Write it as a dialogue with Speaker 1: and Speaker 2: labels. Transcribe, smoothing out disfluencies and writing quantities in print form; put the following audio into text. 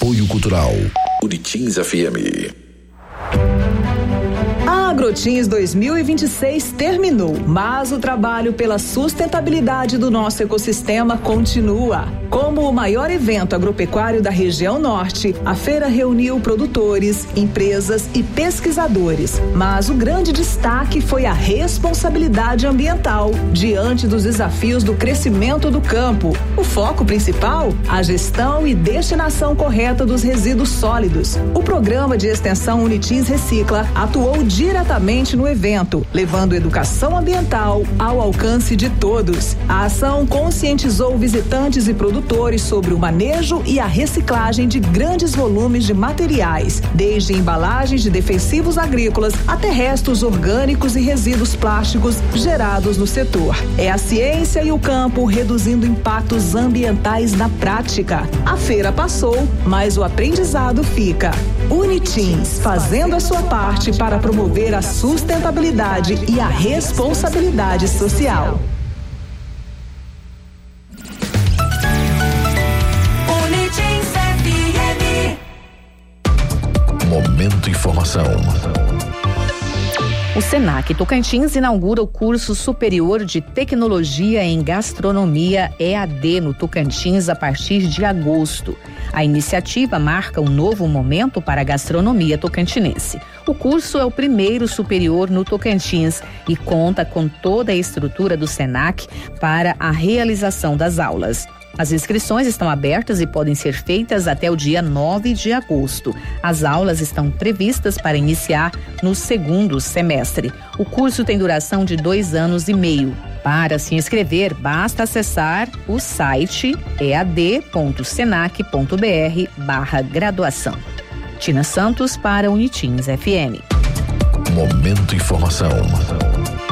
Speaker 1: Apoio Cultural Unitins FM.
Speaker 2: A Agrotins 2026 terminou, mas o trabalho pela sustentabilidade do nosso ecossistema continua. Como o maior evento agropecuário da região norte, a feira reuniu produtores, empresas e pesquisadores. Mas o grande destaque foi a responsabilidade ambiental diante dos desafios do crescimento do campo. O foco principal? A gestão e destinação correta dos resíduos sólidos. O programa de extensão Unitins Recicla atuou diretamente no evento, levando educação ambiental ao alcance de todos. A ação conscientizou visitantes e produtores sobre o manejo e a reciclagem de grandes volumes de materiais, desde embalagens de defensivos agrícolas até restos orgânicos e resíduos plásticos gerados no setor. É a ciência e o campo reduzindo impactos ambientais na prática. A feira passou, mas o aprendizado fica. Unitins, fazendo a sua parte para promover a sustentabilidade e a responsabilidade social.
Speaker 1: Momento Informação.
Speaker 3: O Senac Tocantins inaugura o curso superior de tecnologia em gastronomia EAD no Tocantins a partir de agosto. A iniciativa marca um novo momento para a gastronomia tocantinense. O curso é o primeiro superior no Tocantins e conta com toda a estrutura do Senac para a realização das aulas. As inscrições estão abertas e podem ser feitas até o dia 9 de agosto. As aulas estão previstas para iniciar no segundo semestre. O curso tem duração de 2 anos e meio. Para se inscrever, basta acessar o site ead.senac.br/graduação. Tina Santos para Unitins FM.
Speaker 1: Momento Informação.